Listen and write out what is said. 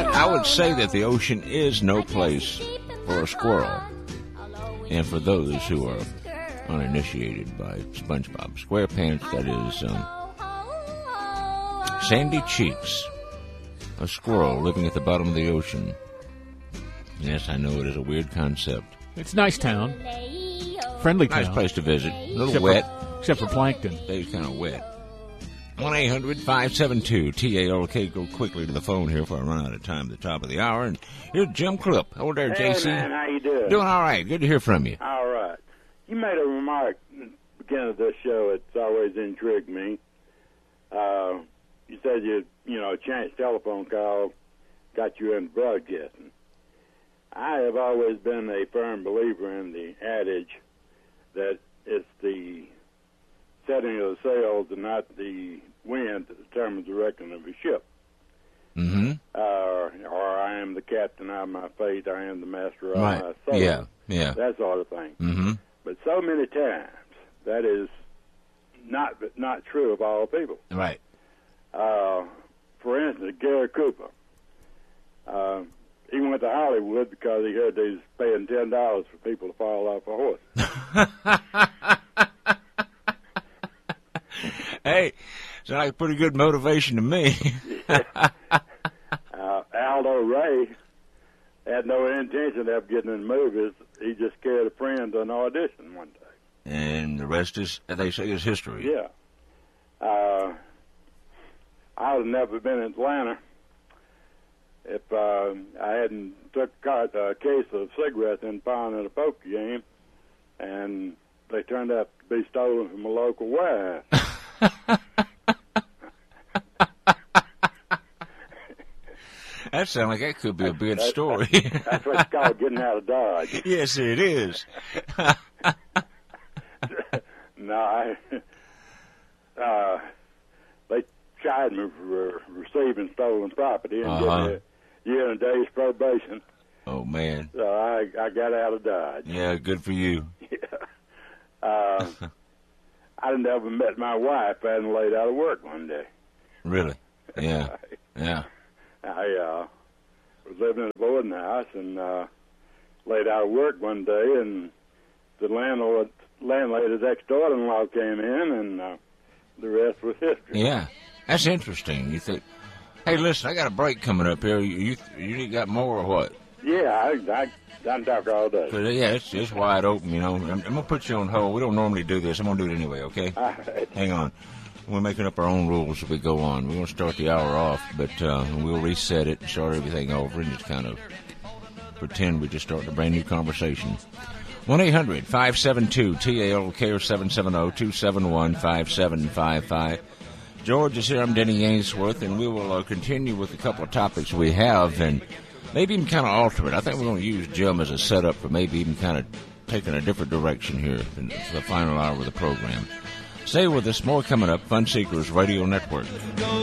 I would say that the ocean is no place for a squirrel. And for those who are uninitiated by SpongeBob SquarePants, that is Sandy Cheeks, a squirrel living at the bottom of the ocean. Yes, I know it is a weird concept. It's a nice town. Friendly town. Nice place to visit. A little wet. Except for plankton. It's kind of wet. 1-800-572-TALK. Go quickly to the phone here before I run out of time at the top of the hour. And here's Jim Clip. Hello there, Hey, JC. man, how you doing? Doing all right. Good to hear from you. All right. You made a remark at the beginning of this show. It's always intrigued me. You said a chance telephone call got you into broadcasting. I have always been a firm believer in the adage that it's the setting of the sails and not the wind that determines the direction of a ship. Mm-hmm. Or I am the captain of my fate, I am the master of Right. my soul. Yeah. That sort of thing. Mm-hmm. But so many times, that is not true of all people. Right. For instance, Gary Cooper. He went to Hollywood because he heard they was paying $10 for people to fall off a horse. Hey, sounds like pretty good motivation to me. Aldo Ray had no intention of getting in movies. He just carried a friend to an audition one day. And the rest is, they say, is history. Yeah. I would have never been in Atlanta if I hadn't took a case of cigarettes and found at a poker game, and they turned out to be stolen from a local warehouse. That sounds like that could be a good story. That's what's called getting out of Dodge. Yes, it is. No, they tried me for receiving stolen property and getting a year and a day's probation. Oh, man. So I got out of Dodge. Yeah, good for you. I didn't ever met my wife. I hadn't laid out of work one day. Really? Yeah. Yeah. I was living in a boarding house and laid out of work one day, and the landlady's ex-daughter-in-law came in, and the rest was history. Yeah. That's interesting. You think, hey, listen, I got a break coming up here. You got more or what? Yeah, I talk all day. So, yeah, it's wide open, I'm going to put you on hold. We don't normally do this. I'm going to do it anyway, okay? All right. Hang on. We're making up our own rules as we go on. We're going to start the hour off, but we'll reset it and start everything over and just kind of pretend we're just starting a brand new conversation. 1-800-572-TALK or 770-271-5755. George is here. I'm Denny Ainsworth, and we will continue with a couple of topics we have and maybe even kind of alter it. I think we're going to use Jim as a setup for maybe even kind of taking a different direction here for the final hour of the program. Stay with us. More coming up. Fun Seekers Radio Network.